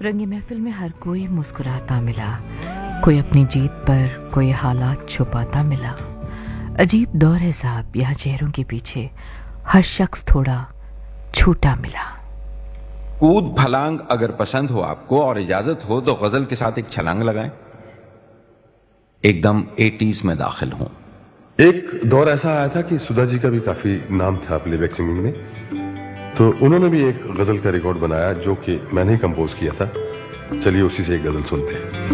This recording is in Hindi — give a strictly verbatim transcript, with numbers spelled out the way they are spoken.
रंगी महफिल में हर कोई मुस्कुराता मिला, कोई अपनी जीत पर कोई हालात छुपाता मिला। अजीब दौर है साहब, यहाँ चेहरों के पीछे हर शख्स थोड़ा छूटा मिला। कूद फलांग अगर पसंद हो आपको और इजाजत हो तो गजल के साथ एक छलांग लगाएं, एकदम एटीज में दाखिल हूं। एक दौर ऐसा आया था कि सुधा जी का भी काफी नाम था प्लेबैक सिंगिंग में, तो उन्होंने भी एक गजल का रिकॉर्ड बनाया जो कि मैंने ही कंपोज किया था। चलिए उसी से एक गजल सुनते हैं।